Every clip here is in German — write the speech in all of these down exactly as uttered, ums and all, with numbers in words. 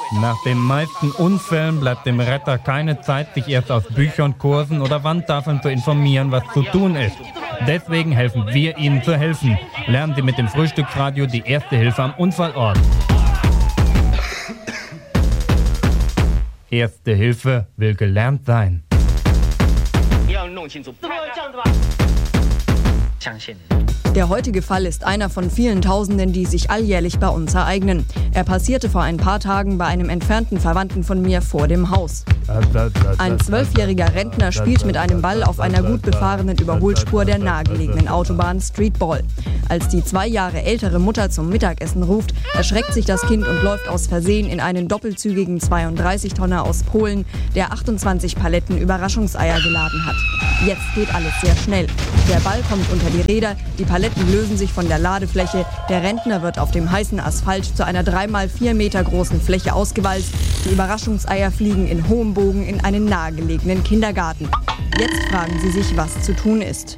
Nach den meisten Unfällen bleibt dem Retter keine Zeit, sich erst aus Büchern, Kursen oder Wandtafeln zu informieren, was zu tun ist. Deswegen helfen wir Ihnen zu helfen. Lernen Sie mit dem Frühstücksradio die Erste Hilfe am Unfallort. Erste Hilfe will gelernt sein. Der heutige Fall ist einer von vielen Tausenden, die sich alljährlich bei uns ereignen. Er passierte vor ein paar Tagen bei einem entfernten Verwandten von mir vor dem Haus. Ein zwölfjähriger Rentner spielt mit einem Ball auf einer gut befahrenen Überholspur der nahegelegenen Autobahn Streetball. Als die zwei Jahre ältere Mutter zum Mittagessen ruft, erschreckt sich das Kind und läuft aus Versehen in einen doppelzügigen zweiunddreißig Tonner aus Polen, der achtundzwanzig Paletten Überraschungseier geladen hat. Jetzt geht alles sehr schnell. Der Ball kommt unter die Räder, die Paletten lösen sich von der Ladefläche, der Rentner wird auf dem heißen Asphalt zu einer drei mal vier Meter großen Fläche ausgewalzt, die Überraschungseier fliegen in hohem Bogen in einen nahegelegenen Kindergarten. Jetzt fragen Sie sich, was zu tun ist.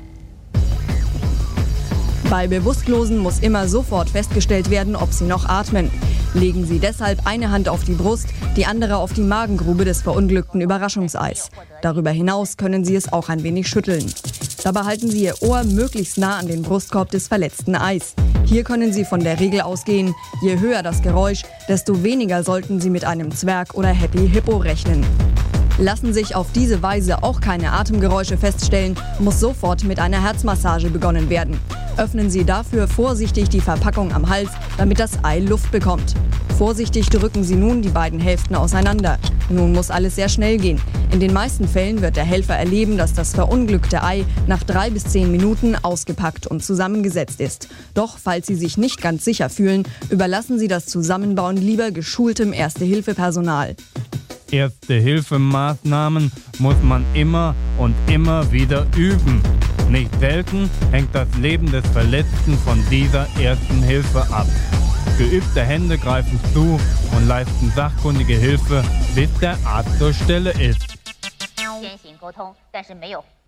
Bei Bewusstlosen muss immer sofort festgestellt werden, ob sie noch atmen. Legen Sie deshalb eine Hand auf die Brust, die andere auf die Magengrube des verunglückten Überraschungseis. Darüber hinaus können Sie es auch ein wenig schütteln. Dabei halten Sie Ihr Ohr möglichst nah an den Brustkorb des verletzten Eis. Hier können Sie von der Regel ausgehen, je höher das Geräusch, desto weniger sollten Sie mit einem Zwerg oder Happy Hippo rechnen. Lassen sich auf diese Weise auch keine Atemgeräusche feststellen, muss sofort mit einer Herzmassage begonnen werden. Öffnen Sie dafür vorsichtig die Verpackung am Hals, damit das Ei Luft bekommt. Vorsichtig drücken Sie nun die beiden Hälften auseinander. Nun muss alles sehr schnell gehen. In den meisten Fällen wird der Helfer erleben, dass das verunglückte Ei nach drei bis zehn Minuten ausgepackt und zusammengesetzt ist. Doch falls Sie sich nicht ganz sicher fühlen, überlassen Sie das Zusammenbauen lieber geschultem Erste-Hilfe-Personal. Erste-Hilfe-Maßnahmen muss man immer und immer wieder üben. Nicht selten hängt das Leben des Verletzten von dieser ersten Hilfe ab. Geübte Hände greifen zu und leisten sachkundige Hilfe, bis der Arzt zur Stelle ist.